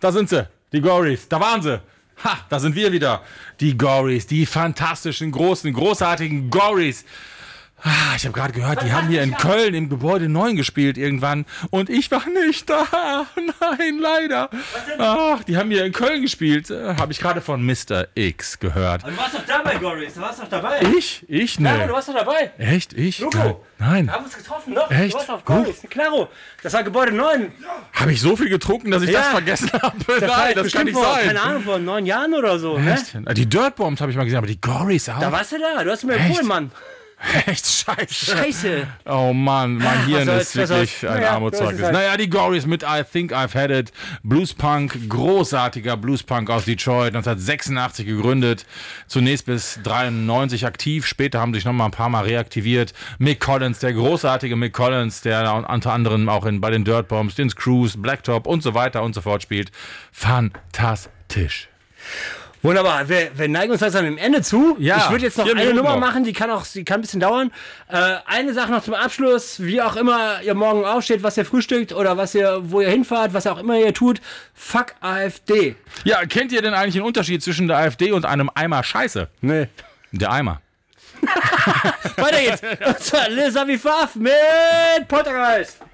da sind sie, die Gories, da waren sie. Ha, da sind wir wieder. Die Gories, die fantastischen, großen, großartigen Gories. Ich habe gerade gehört, die haben hier in Köln im Gebäude 9 gespielt irgendwann und ich war nicht da. Nein, leider. Ach, die haben hier in Köln gespielt. Habe ich gerade von Mr. X gehört. Aber du warst doch da bei Gories, du warst doch dabei. Ich? Ne. Ja, du warst doch dabei. Echt? Ich? Loco. Nein. Wir haben uns getroffen, noch. Echt? Du warst auf Gories. Klaro. Das war Gebäude 9. Habe ich so viel getrunken, dass ich das vergessen habe? Nein, das kann nicht sein. Keine Ahnung, vor 9 Jahren oder so. Echt? Ne? Die Dirt Bombs habe ich mal gesehen, aber die Gories auch. Da warst du da. Du hast mir empfohlen, Mann. Echt scheiße. Scheiße. Oh Mann, mein Hirn Was ist soll's, wirklich ein Armutszeugnis. halt. Naja, die Gories mit I Think I've Had It. Bluespunk, großartiger Bluespunk aus Detroit, 1986 gegründet. Zunächst bis 93 aktiv, später haben sich noch mal ein paar Mal reaktiviert. Mick Collins, der großartige Mick Collins, der unter anderem auch bei den Dirt Bombs, den Screws, Blacktop und so weiter und so fort spielt. Fantastisch. Wunderbar, wir neigen uns langsam dem Ende zu. Ja, ich würde jetzt noch 4 eine Minuten Nummer noch. machen, die kann ein bisschen dauern. Eine Sache noch zum Abschluss, wie auch immer ihr morgen aufsteht, was ihr frühstückt oder wo ihr hinfahrt, was auch immer ihr tut. Fuck AfD. Ja, kennt ihr denn eigentlich den Unterschied zwischen der AfD und einem Eimer Scheiße? Nee. Der Eimer. Weiter geht's. Und zwar Les Avifaf mit Poltergeist.